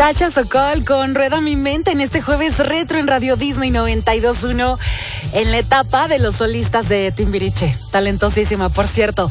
Sasha Sokol con Rueda mi mente en este jueves retro en Radio Disney 92.1 en la etapa de los solistas de Timbiriche. Talentosísima, por cierto.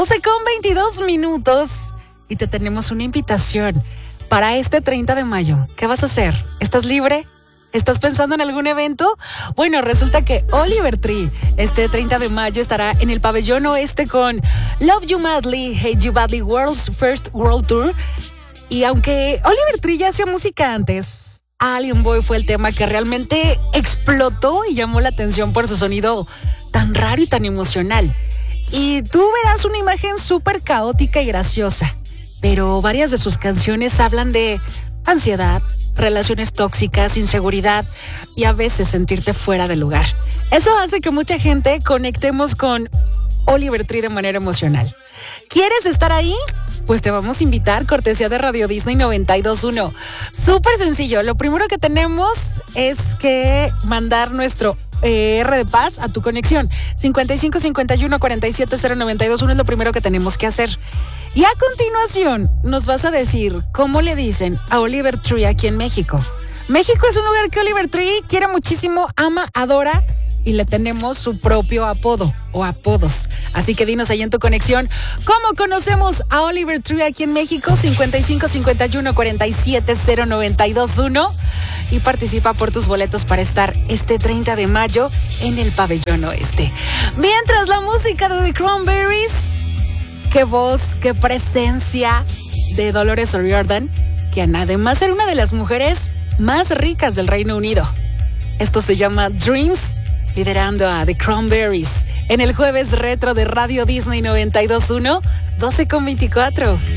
12:22 y te tenemos una invitación para este 30 de mayo. ¿Qué vas a hacer? ¿Estás libre? ¿Estás pensando en algún evento? Bueno, resulta que Oliver Tree este 30 de mayo estará en el Pabellón Oeste con Love You Madly, Hate You Badly World's First World Tour. Y aunque Oliver Tree ya hacía música antes, Alien Boy fue el tema que realmente explotó y llamó la atención por su sonido tan raro y tan emocional. Y tú verás una imagen súper caótica y graciosa, pero varias de sus canciones hablan de ansiedad, relaciones tóxicas, inseguridad y a veces sentirte fuera de lugar. Eso hace que mucha gente conectemos con Oliver Tree de manera emocional. ¿Quieres estar ahí? Pues te vamos a invitar, cortesía de Radio Disney 92.1. Súper sencillo, lo primero que tenemos es que mandar nuestro R de paz a tu conexión. 55 51 47 0921 es lo primero que tenemos que hacer. Y a continuación nos vas a decir cómo le dicen a Oliver Tree aquí en México. México es un lugar que Oliver Tree quiere muchísimo, ama, adora y le tenemos su propio apodo o apodos. Así que dinos ahí en tu conexión cómo conocemos a Oliver Tree aquí en México. 55 51 47 0921 y participa por tus boletos para estar este 30 de mayo en el Pabellón Oeste. Mientras la música de The Cranberries, qué voz, qué presencia de Dolores O'Riordan, que además era una de las mujeres más ricas del Reino Unido. Esto se llama Dreams, liderando a The Cranberries en el jueves retro de Radio Disney 92.1, 12:24.